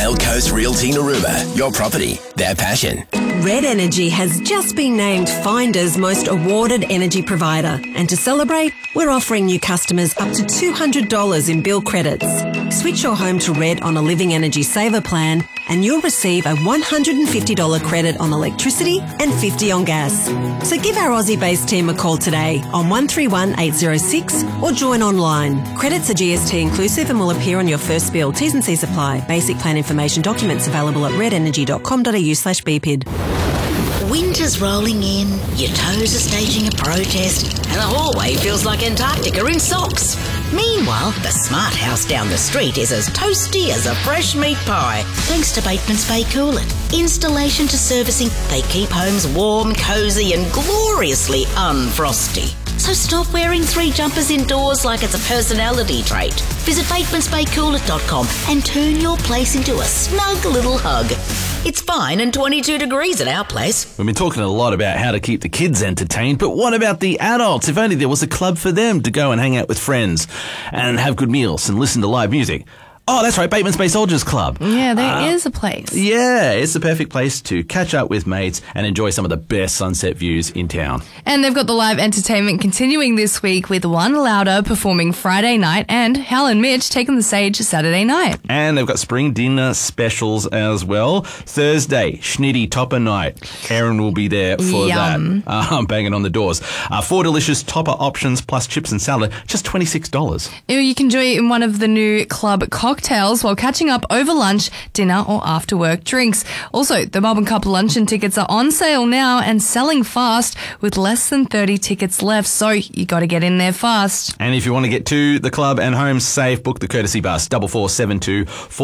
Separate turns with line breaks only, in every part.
Gold Coast Realty Narooma. Your property, their passion.
Red Energy has just been named Finder's most awarded energy provider. And to celebrate, we're offering new customers up to $200 in bill credits. Switch your home to Red on a Living Energy Saver plan and you'll receive a $150 credit on electricity and $50 on gas. So give our Aussie-based team a call today on 131 806 or join online. Credits are GST inclusive and will appear on your first bill. T's and C's apply. Basic plan information documents available at redenergy.com.au/BPID.
Winter's rolling in, your toes are staging a protest, and the hallway feels like Antarctica in socks. Meanwhile, the smart house down the street is as toasty as a fresh meat pie, thanks to Bateman's Bay Coolant. Installation to servicing, they keep homes warm, cosy, and gloriously unfrosty. So stop wearing 3 jumpers indoors like it's a personality trait. Visit BatemansBayCoolant.com and turn your place into a snug little hug. It's fine and 22 degrees at our place.
We've been talking a lot about how to keep the kids entertained, but what about the adults? If only there was a club for them to go and hang out with friends and have good meals and listen to live music. Oh, that's right, Bateman's Bay Soldiers Club.
Yeah, there is a place.
Yeah, it's the perfect place to catch up with mates and enjoy some of the best sunset views in town.
And they've got the live entertainment continuing this week with One Louder performing Friday night and Hal and Mitch taking the stage Saturday night.
And they've got spring dinner specials as well. Thursday, Schnitty Topper Night. Aaron will be there for that. Banging on the doors. 4 delicious topper options plus chips and salad, just $26.
You can enjoy it in one of the new club cocktails while catching up over lunch, dinner or after work drinks. Also, the Bob and Cup luncheon tickets are on sale now and selling fast with less than 30 tickets left, so you got to get in there fast.
And if you want to get to the club and home safe, book the courtesy bus 4472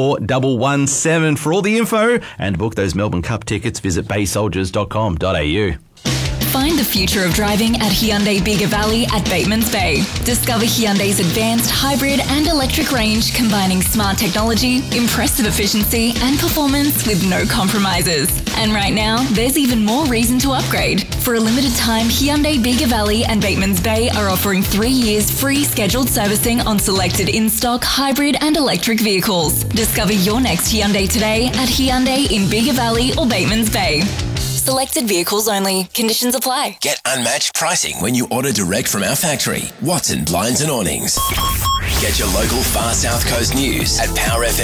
4117. For all the info and book those Melbourne Cup tickets, visit baysoldiers.com.au.
Find the future of driving at Hyundai Bigger Valley at Bateman's Bay. Discover Hyundai's advanced hybrid and electric range combining smart technology, impressive efficiency and performance with no compromises. And right now, there's even more reason to upgrade. For a limited time, Hyundai Bigger Valley and Bateman's Bay are offering 3 years free scheduled servicing on selected in-stock hybrid and electric vehicles. Discover your next Hyundai today at Hyundai in Bigger Valley or Bateman's Bay. Selected vehicles only. Conditions apply.
Get unmatched pricing when you order direct from our factory. Watson Blinds and Awnings. Get your local far South Coast news at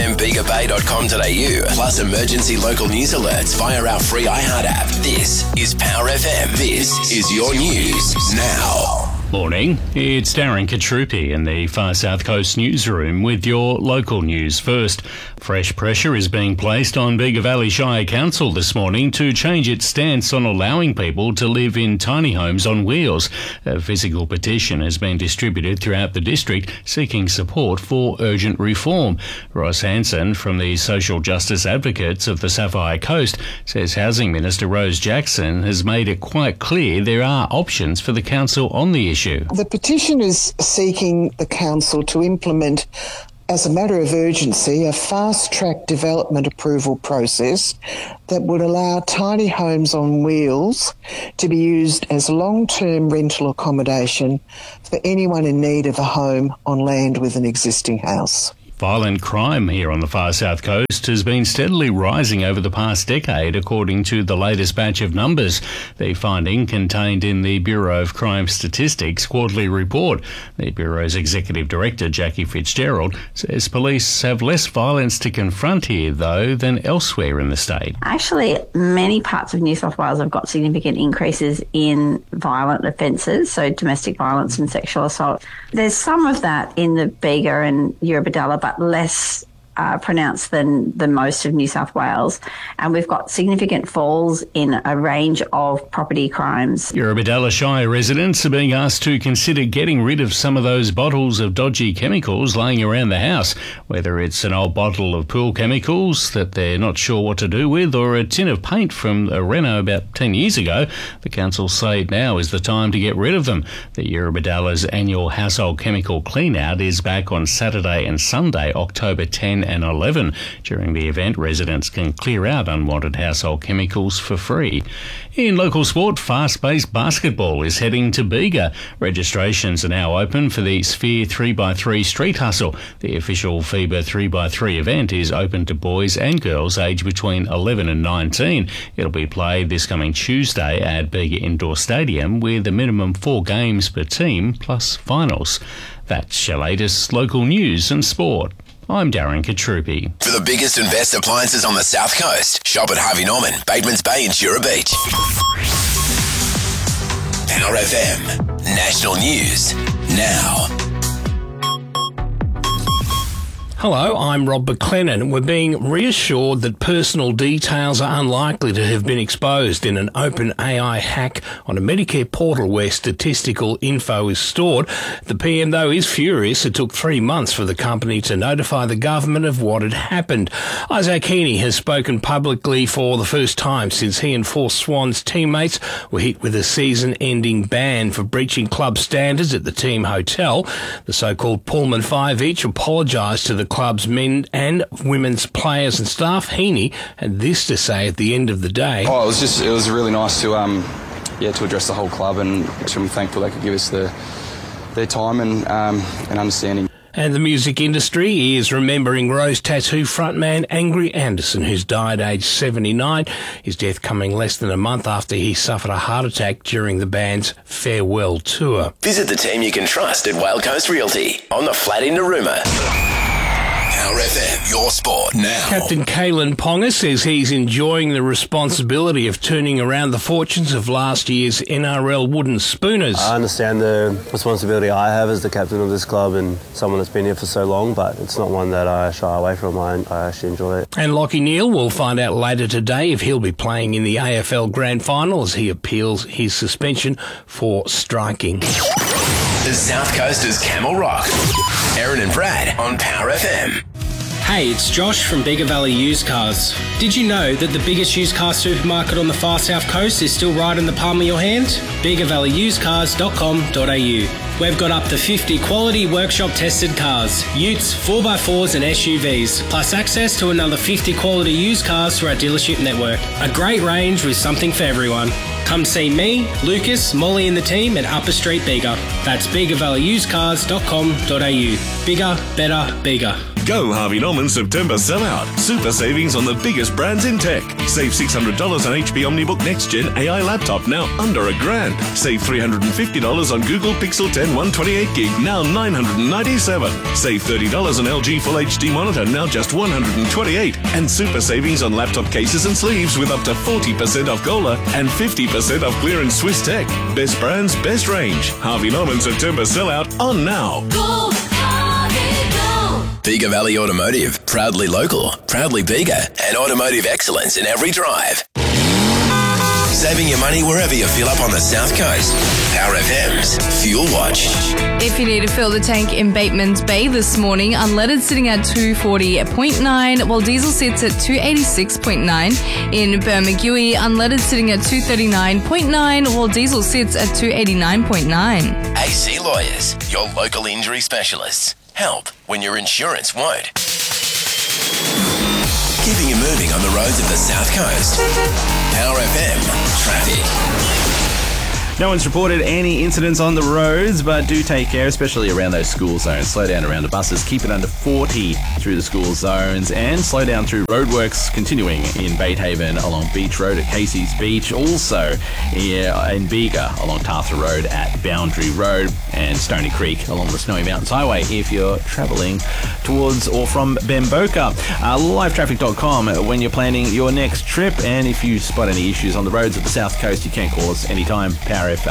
powerfmbiggerbay.com.au, plus emergency local news alerts via our free iHeart app. This is Power FM. This is your news now.
Morning, it's Darren Katrupi in the Far South Coast newsroom with your local news first. Fresh pressure is being placed on Bigger Valley Shire Council this morning to change its stance on allowing people to live in tiny homes on wheels. A physical petition has been distributed throughout the district seeking support for urgent reform. Ross Hanson from the Social Justice Advocates of the Sapphire Coast says Housing Minister Rose Jackson has made it quite clear there are options for the council on the issue.
The petition is seeking the council to implement, as a matter of urgency, a fast-track development approval process that would allow tiny homes on wheels to be used as long-term rental accommodation for anyone in need of a home on land with an existing house.
Violent crime here on the Far South Coast has been steadily rising over the past decade, according to the latest batch of numbers. The finding contained in the Bureau of Crime Statistics quarterly report. The Bureau's Executive Director, Jackie Fitzgerald, says police have less violence to confront here, though, than elsewhere in the state.
Actually, many parts of New South Wales have got significant increases in violent offences, so domestic violence and sexual assault. There's some of that in the Bega and Eurobodalla, but less pronounced than most of New South Wales. And we've got significant falls in a range of property crimes.
Eurobodalla Shire residents are being asked to consider getting rid of some of those bottles of dodgy chemicals laying around the house, whether it's an old bottle of pool chemicals that they're not sure what to do with or a tin of paint from a reno about 10 years ago. The council say now is the time to get rid of them. The Eurobodalla's annual household chemical clean-out is back on Saturday and Sunday, October 10 10 and 11. During the event, residents can clear out unwanted household chemicals for free. In local sport, fast-paced basketball is heading to Bega. Registrations are now open for the Sphere 3x3 Street Hustle. The official FIBA 3x3 event is open to boys and girls aged between 11 and 19. It'll be played this coming Tuesday at Bega Indoor Stadium with a minimum 4 games per team plus finals. That's your latest local news and sport. I'm Darren Katrupi.
For the biggest and best appliances on the South Coast, shop at Harvey Norman, Batemans Bay and Jura Beach. Power FM, national news, now.
Hello, I'm Rob McLennan. We're being reassured that personal details are unlikely to have been exposed in an open AI hack on a Medicare portal where statistical info is stored. The PM, though, is furious. It took 3 months for the company to notify the government of what had happened. Isaac Heaney has spoken publicly for the first time since he and 4 Swans teammates were hit with a season-ending ban for breaching club standards at the team hotel. The so-called Pullman Five each apologised to the club's men and women's players and staff. Heaney had this to say at the end of the day.
Oh, it was really nice to address the whole club, and I'm thankful they could give us their time and understanding.
And the music industry is remembering Rose Tattoo frontman Angry Anderson, who's died aged 79, his death coming less than a month after he suffered a heart attack during the band's farewell tour.
Visit the team you can trust at Whale Coast Realty on the flat in Narooma. Power FM, your sport now.
Captain Kalen Ponga says he's enjoying the responsibility of turning around the fortunes of last year's NRL Wooden Spooners.
I understand the responsibility I have as the captain of this club and someone that's been here for so long, but it's not one that I shy away from. I actually enjoy it.
And Lachie Neale will find out later today if he'll be playing in the AFL Grand Final as he appeals his suspension for striking.
The South Coasters Camel Rock. Aaron and Brad on Power FM.
Hey, it's Josh from Bega Valley Used Cars. Did you know that the biggest used car supermarket on the far south coast is still right in the palm of your hand? BegaValleyUsedCars.com.au. We've got up to 50 quality workshop tested cars, utes, 4x4s and SUVs, plus access to another 50 quality used cars through our dealership network. A great range with something for everyone. Come see me, Lucas, Molly and the team at Upper Street Bega. That's BegaValleyUsedCars.com.au. Bigger, better, bigger.
Go Harvey Norman September sellout. Super savings on the biggest brands in tech. Save $600 on HP OmniBook Next Gen AI laptop, now under $1,000. Save $350 on Google Pixel 10 128GB, now $997. Save $30 on LG Full HD monitor, now just $128. And super savings on laptop cases and sleeves with up to 40% off Gola and 50% off clearance Swiss Tech. Best brands, best range. Harvey Norman September sellout on now.
Go, Harvey, go. Bega Valley Automotive, proudly local, proudly Bega, and automotive excellence in every drive. Saving your money wherever you fill up on the South Coast. Power FM's Fuel Watch.
If you need to fill the tank in Batemans Bay this morning, unleaded sitting at 240.9, while diesel sits at 286.9. In Bermagui, unleaded sitting at 239.9, while diesel sits at 289.9.
AC Lawyers, your local injury specialists. Help when your insurance won't. Keeping you moving on the roads of the South Coast. Power FM traffic.
No one's reported any incidents on the roads, but do take care, especially around those school zones. Slow down around the buses, keep it under 40 through the school zones, and slow down through roadworks continuing in Batehaven along Beach Road at Casey's Beach. Also in Bega along Tartha Road at Boundary Road, and Stony Creek along the Snowy Mountains Highway if you're travelling towards or from Bamboka. Livetraffic.com when you're planning your next trip, and if you spot any issues on the roads of the South Coast, you can call us anytime. Power F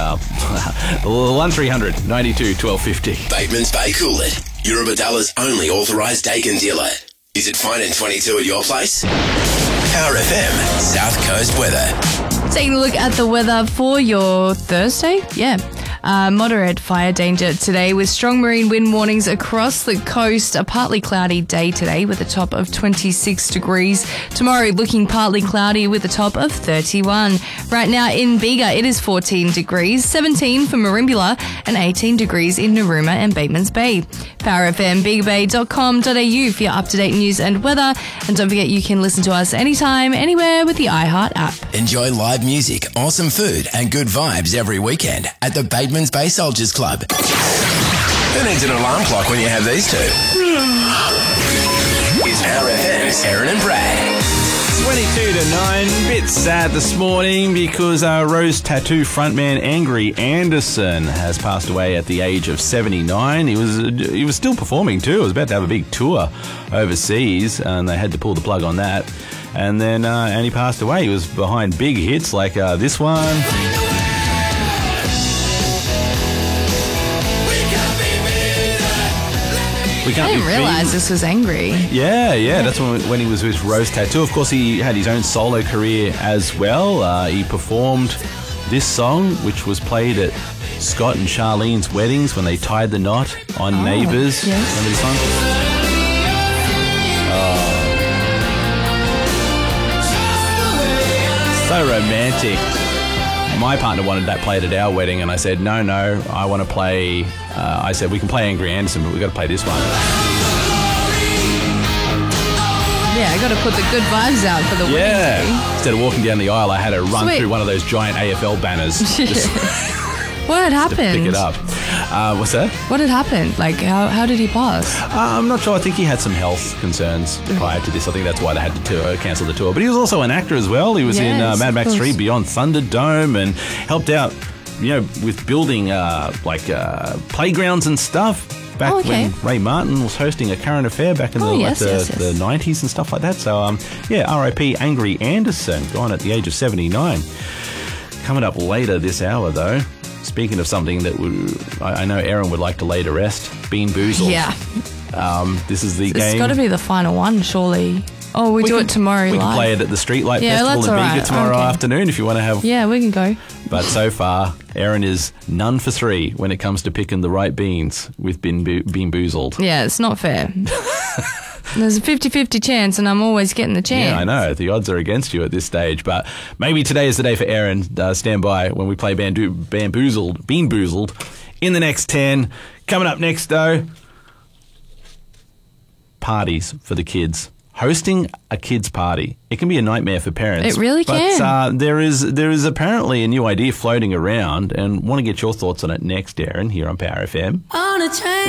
1300 92 1250.
Batemans Bay Coolid, Eurobadalla's only authorised Dakin dealer. Is it fine in 22 at your place? Power FM South Coast weather.
Taking a look at the weather for your Thursday. Yeah. Moderate fire danger today with strong marine wind warnings across the coast. A partly cloudy day today with a top of 26 degrees. Tomorrow looking partly cloudy with a top of 31. Right now in Bega it is 14 degrees, 17 for Merimbula and 18 degrees in Narooma and Batemans Bay. Power FM, begabay.com.au for your up-to-date news and weather. And don't forget you can listen to us anytime, anywhere with the iHeart app.
Enjoy live music, awesome food and good vibes every weekend at the Batemans Bay Soldiers Club. Who needs an alarm clock when you have these two? It's Power FM's Aaron and Brad.
22 to 9. Bit sad this morning because Rose Tattoo frontman Angry Anderson has passed away at the age of 79. He was still performing too. He was about to have a big tour overseas and they had to pull the plug on that. And then and he passed away. He was behind big hits like this one.
I didn't realise this was Angry.
Yeah. That's when he was with Rose Tattoo. Of course, he had his own solo career as well. He performed this song, which was played at Scott and Charlene's weddings when they tied the knot on Neighbours.
Yes.
Remember this song? So romantic. My partner wanted that played at our wedding, and I said, no, I want to play. I said, we can play Angry Anderson, but we've got to play this one.
Yeah, I got to put the good vibes out for the wedding.
Yeah. Instead of walking down the aisle, I had to run through one of those giant AFL banners.
What had happened?
To pick it up. What's that?
What had happened? Like, how did he pass?
I'm not sure. I think he had some health concerns prior to this. I think that's why they had to cancel the tour. But he was also an actor as well. He was in Mad Max 3 Beyond Thunderdome and helped out, with building playgrounds and stuff back when Ray Martin was hosting A Current Affair back in the 90s and stuff like that. So, R.I.P. Angry Anderson, gone at the age of 79. Coming up later this hour, though. Speaking of something that I know Aaron would like to lay to rest, Bean Boozled.
Yeah.
This is the game.
It's got to be the final one, surely. Oh, we do it tomorrow live.
We can play it at the Streetlight Festival in Bega tomorrow afternoon if you want to have...
Yeah, we can go.
But so far, Aaron is none for three when it comes to picking the right beans with Bean Boozled.
Yeah, it's not fair. There's a 50-50 chance and I'm always getting the chance.
Yeah, I know. The odds are against you at this stage. But maybe today is the day for Aaron. Stand by when we play Bean Boozled in the next 10. Coming up next, though, parties for the kids. Hosting a kids' party. It can be a nightmare for parents.
It really can.
But there is apparently a new idea floating around and want to get your thoughts on it next, Aaron, here on Power FM.
On a train.